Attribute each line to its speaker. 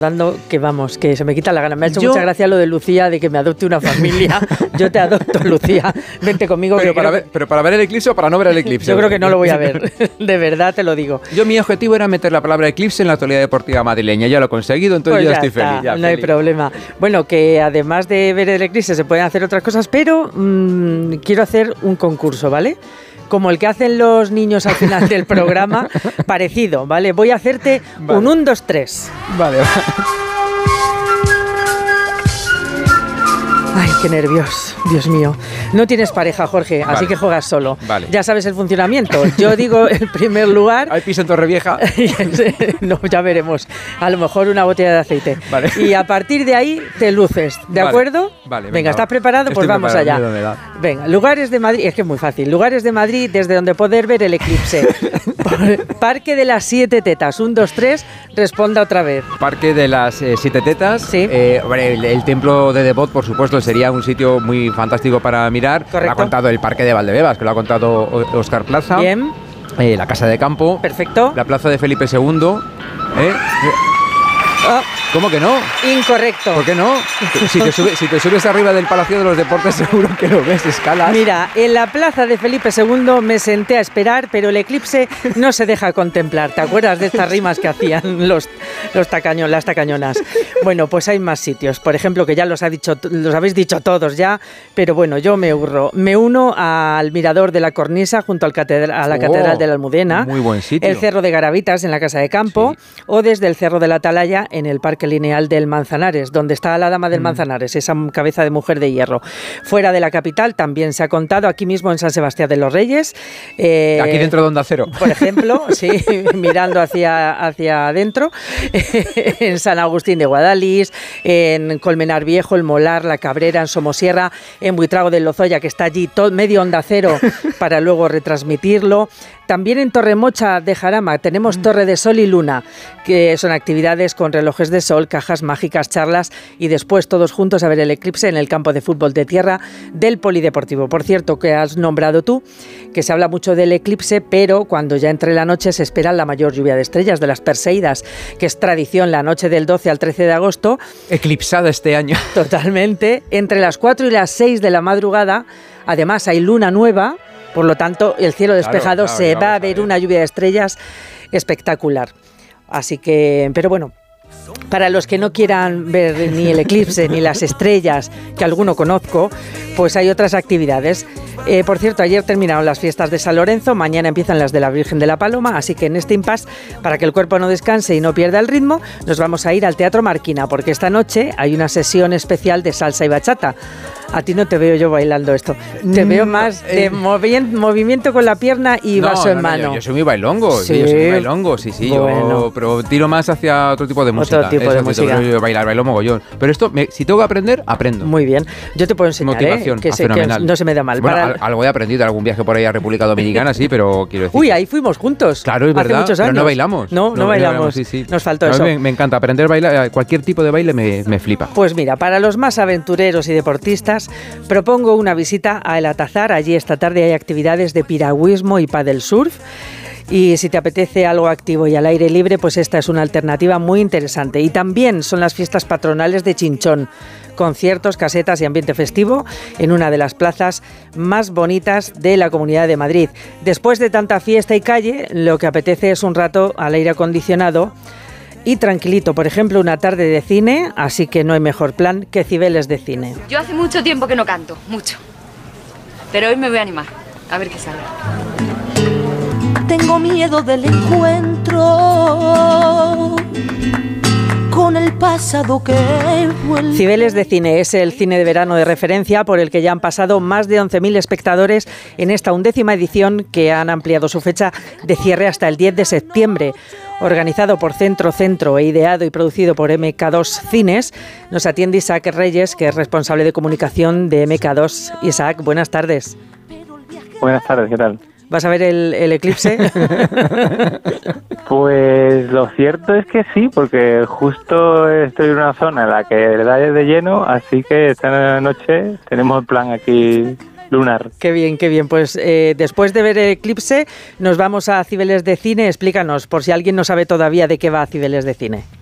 Speaker 1: Dando que vamos, que se me quita la gana. Me ha hecho mucha gracia lo de Lucía, de que me adopte una familia. Yo te adopto, Lucía. Vente conmigo.
Speaker 2: ¿Pero para ver el eclipse o para no ver el eclipse?
Speaker 1: Yo creo que no lo voy a ver. De verdad te lo digo.
Speaker 2: Mi objetivo era meter la palabra eclipse en la actualidad deportiva madrileña. Ya lo he conseguido, entonces pues ya estoy feliz. Ya,
Speaker 1: no hay problema. Bueno, que además de ver el eclipse se pueden hacer otras cosas, pero quiero hacer un concurso, ¿vale? Como el que hacen los niños al final del programa, parecido, ¿vale? Voy a hacerte un 1, 2, 3.
Speaker 2: Vale.
Speaker 1: Ay, qué nervios, Dios mío. No tienes pareja, Jorge, así que juegas solo.
Speaker 2: Vale.
Speaker 1: Ya sabes el funcionamiento. Yo digo el primer lugar.
Speaker 2: ¿Hay piso en Torrevieja?
Speaker 1: No, ya veremos. A lo mejor una botella de aceite.
Speaker 2: Vale.
Speaker 1: Y a partir de ahí te luces, ¿de acuerdo?
Speaker 2: Vale.
Speaker 1: Venga, ¿estás preparado? Pues vamos allá. Venga, lugares de Madrid, es que es muy fácil. Lugares de Madrid desde donde poder ver el eclipse. Parque de las 7 Tetas. 1, 2, 3, responda otra vez.
Speaker 2: Parque de las 7 Tetas.
Speaker 1: Sí.
Speaker 2: El templo de Devot, por supuesto, sería un sitio muy fantástico para mirar.
Speaker 1: Correcto.
Speaker 2: Lo ha contado el Parque de Valdebebas, que lo ha contado Óscar Plaza.
Speaker 1: Bien.
Speaker 2: La Casa de Campo.
Speaker 1: Perfecto.
Speaker 2: La Plaza de Felipe II. ¿Cómo que no?
Speaker 1: Incorrecto.
Speaker 2: ¿Por qué no? Si te subes arriba del Palacio de los Deportes, seguro que lo ves, escalas.
Speaker 1: Mira, en la plaza de Felipe II me senté a esperar, pero el eclipse no se deja contemplar. ¿Te acuerdas de estas rimas que hacían las tacañonas? Bueno, pues hay más sitios. Por ejemplo, que ya los habéis dicho todos ya, pero bueno, yo me uno al mirador de la Cornisa junto a la Catedral de la Almudena.
Speaker 2: Muy buen sitio.
Speaker 1: El Cerro de Garavitas en la Casa de Campo, sí. O desde el Cerro de la Atalaya en el Parque Lineal del Manzanares, donde está la Dama del Manzanares, esa cabeza de mujer de hierro. Fuera de la capital también se ha contado, aquí mismo en San Sebastián de los Reyes.
Speaker 2: Aquí dentro de Onda Cero.
Speaker 1: Por ejemplo, sí, mirando hacia adentro. En San Agustín de Guadalís, en Colmenar Viejo, el Molar, la Cabrera, en Somosierra, en Buitrago del Lozoya, que está allí medio Onda Cero para luego retransmitirlo. También en Torremocha de Jarama tenemos Torre de Sol y Luna, que son actividades con relojes de sol, cajas mágicas, charlas y después todos juntos a ver el eclipse en el campo de fútbol de tierra del Polideportivo. Por cierto, que has nombrado tú, que se habla mucho del eclipse, pero cuando ya entre la noche se espera la mayor lluvia de estrellas, de las Perseidas, que es tradición la noche del 12 al 13 de agosto.
Speaker 2: Eclipsada este año.
Speaker 1: Totalmente. Entre las 4 y las 6 de la madrugada, además hay luna nueva. Por lo tanto, el cielo despejado, claro, se va a ver una lluvia de estrellas espectacular. Así que, pero bueno, para los que no quieran ver ni el eclipse ni las estrellas, que alguno conozco, pues hay otras actividades. Por cierto, ayer terminaron las fiestas de San Lorenzo, mañana empiezan las de la Virgen de la Paloma, así que en este impasse, para que el cuerpo no descanse y no pierda el ritmo, nos vamos a ir al Teatro Marquina, porque esta noche hay una sesión especial de salsa y bachata. A ti no te veo yo bailando esto, te veo más de movimiento con la pierna y vaso en mano.
Speaker 2: Yo soy muy bailongo,
Speaker 1: sí,
Speaker 2: yo soy muy bailongo, sí, bueno. Pero tiro más hacia otro tipo de música.
Speaker 1: Otro tipo de música.
Speaker 2: Yo bailo mogollón. Pero esto, si tengo que aprender, aprendo.
Speaker 1: Muy bien, yo te puedo enseñar,
Speaker 2: motivación,
Speaker 1: que no se me da mal.
Speaker 2: Bueno, algo he aprendido, algún viaje por ahí a República Dominicana, sí, pero quiero decir...
Speaker 1: Uy, ahí fuimos juntos.
Speaker 2: Claro, es verdad,
Speaker 1: hace muchos años.
Speaker 2: Pero no bailamos.
Speaker 1: No bailamos,
Speaker 2: sí.
Speaker 1: Nos faltó eso.
Speaker 2: Me encanta aprender a bailar, cualquier tipo de baile me flipa.
Speaker 1: Pues mira, para los más aventureros y deportistas, propongo una visita a El Atazar. Allí esta tarde hay actividades de piragüismo y paddle surf. Y si te apetece algo activo y al aire libre, pues esta es una alternativa muy interesante. Y también son las fiestas patronales de Chinchón. Conciertos, casetas y ambiente festivo en una de las plazas más bonitas de la Comunidad de Madrid. Después de tanta fiesta y calle, lo que apetece es un rato al aire acondicionado y tranquilito, por ejemplo, una tarde de cine, así que no hay mejor plan que Cibeles de Cine.
Speaker 3: Yo hace mucho tiempo que no canto, mucho. Pero hoy me voy a animar, a ver qué sale.
Speaker 4: Tengo miedo del encuentro con el pasado que vuelve.
Speaker 1: Cibeles de Cine es el cine de verano de referencia por el que ya han pasado más de 11.000 espectadores en esta 11ª edición, que han ampliado su fecha de cierre hasta el 10 de septiembre. Organizado por Centro e ideado y producido por MK2 Cines, nos atiende Isaac Reyes, que es responsable de comunicación de MK2. Isaac, buenas tardes.
Speaker 5: Buenas tardes, ¿qué tal?
Speaker 1: ¿Vas a ver el eclipse?
Speaker 5: Pues lo cierto es que sí, porque justo estoy en una zona en la que da de lleno, así que esta noche tenemos el plan aquí lunar.
Speaker 1: Qué bien, qué bien. Pues después de ver el eclipse nos vamos a Cibeles de Cine. Explícanos, por si alguien no sabe todavía de qué va Cibeles de Cine.